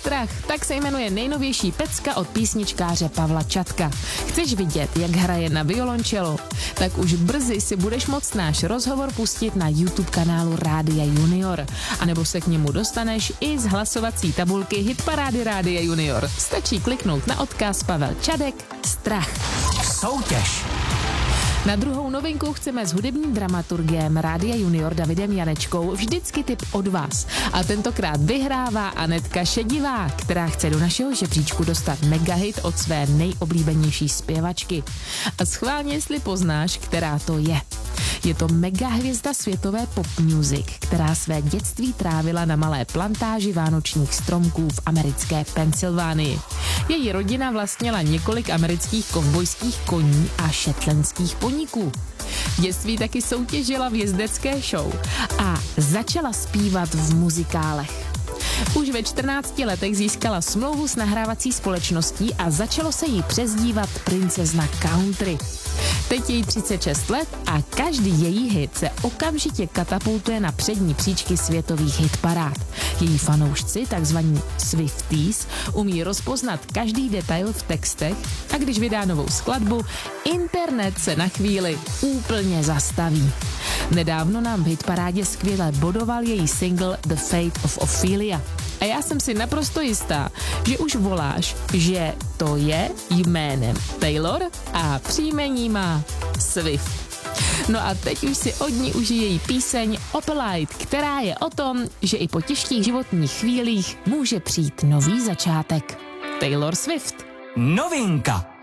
Strach, tak se jmenuje nejnovější pecka od písničkáře Pavla Čatka. Chceš vidět, jak hraje na violončelo? Tak už brzy si budeš moct náš rozhovor pustit na YouTube kanálu Rádia Junior. A nebo se k němu dostaneš i z hlasovací tabulky Hitparády Rádia Junior. Stačí kliknout na odkaz Pavel Čadek Strach. Soutěž. Na druhou novinku chceme s hudebním dramaturgem Rádia Junior Davidem Janečkou vždycky tip od vás. A tentokrát vyhrává Anetka Šedivá, která chce do našeho žebříčku dostat megahit od své nejoblíbenější zpěvačky. A schválně, jestli poznáš, která to je. Je to megahvězda světové pop music, která své dětství trávila na malé plantáži vánočních stromků v americké Pensylvánii. Její rodina vlastnila několik amerických kovbojských koní a shetlandských poníků. V dětství taky soutěžila v jezdecké show a začala zpívat v muzikálech. Už ve 14 letech získala smlouvu s nahrávací společností a začalo se jí přezdívat princezna country. Teď je jí 36 let a každý její hit se okamžitě katapultuje na přední příčky světových hitparád. Její fanoušci, takzvaní Swifties, umí rozpoznat každý detail v textech a když vydá novou skladbu, internet se na chvíli úplně zastaví. Nedávno nám v hitparádě skvěle bodoval její single The Fate of Ophelia. A já jsem si naprosto jistá, že už voláš, že to je jménem Taylor a příjmení má Swift. No a teď už si od ní užije její píseň Opelite, která je o tom, že i po těžkých životních chvílích může přijít nový začátek. Taylor Swift. Novinka.